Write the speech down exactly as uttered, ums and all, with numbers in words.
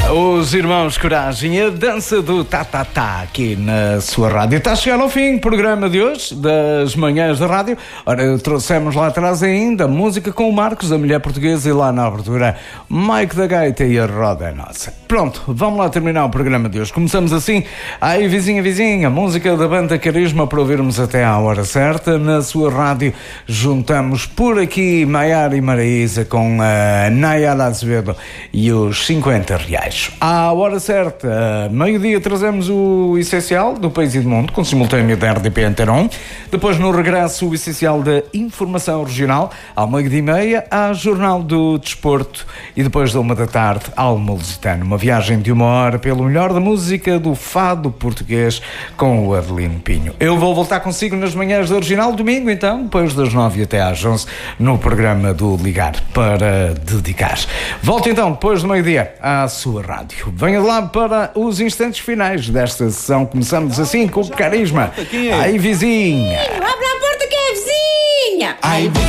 Os Irmãos Coragem, a dança do tá-tá-tá aqui na sua rádio. Está a chegar ao fim o programa de hoje, das manhãs da rádio. Ora, trouxemos lá atrás ainda música com o Marcos, a mulher portuguesa, e lá na abertura, Mike da Gaita e a roda é nossa. Pronto, vamos lá terminar o programa de hoje. Começamos assim, aí vizinha, vizinha, música da banda Carisma para ouvirmos até à hora certa. Na sua rádio juntamos por aqui Maiara e Maraísa com a Nayara Azevedo e os cinquenta reais. À hora certa, meio-dia, trazemos o essencial do País e do Mundo, com simultâneo da R D P Antena um. Depois, no regresso, o essencial da informação regional. Ao meio-dia e meia, há Jornal do Desporto. E depois da uma da tarde, ao Lusitano. Uma viagem de uma hora pelo melhor da música do fado português com o Adelino Pinho. Eu vou voltar consigo nas manhãs do original, domingo, então, depois das nove até às onze, no programa do Ligar para Dedicar. Volto então, depois do meio-dia, à sua rádio. Venha de lá para os instantes finais desta sessão. Começamos assim com o Carisma. Aí, vizinha. Abre a porta que é a vizinha. Ai, vizinha.